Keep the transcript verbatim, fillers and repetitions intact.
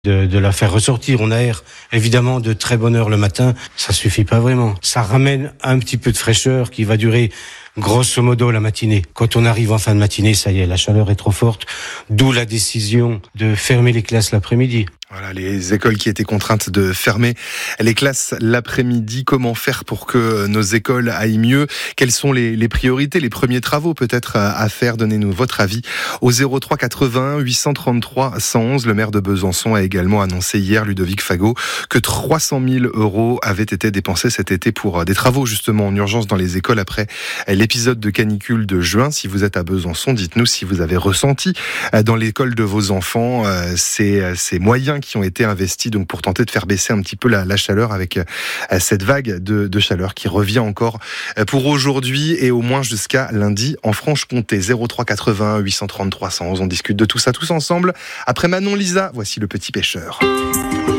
de, de la faire ressortir. On aère évidemment de très bonne heure le matin, ça suffit pas vraiment. Ça ramène un petit peu de fraîcheur qui va durer grosso modo la matinée. Quand on arrive en fin de matinée, ça y est, la chaleur est trop forte, d'où la décision de fermer les classes l'après-midi. Voilà, les écoles qui étaient contraintes de fermer les classes l'après-midi. Comment faire pour que nos écoles aillent mieux ? Quelles sont les, les priorités, les premiers travaux peut-être à faire ? Donnez-nous votre avis au zéro trois quatre-vingts huit cent trente-trois cent onze. Le maire de Besançon a également annoncé hier, Ludovic Fagot, que trois cent mille euros avaient été dépensés cet été pour des travaux justement en urgence dans les écoles après l'épisode de canicule de juin. Si vous êtes à Besançon, dites-nous si vous avez ressenti dans l'école de vos enfants ces, ces moyens qui ont été investis donc pour tenter de faire baisser un petit peu la, la chaleur avec euh, cette vague de, de chaleur qui revient encore pour aujourd'hui et au moins jusqu'à lundi en Franche-Comté. Zéro trois quatre-vingts huit cent trente-trois cent onze. On discute de tout ça tous ensemble. Après Manon Lisa, voici Le Petit Pêcheur.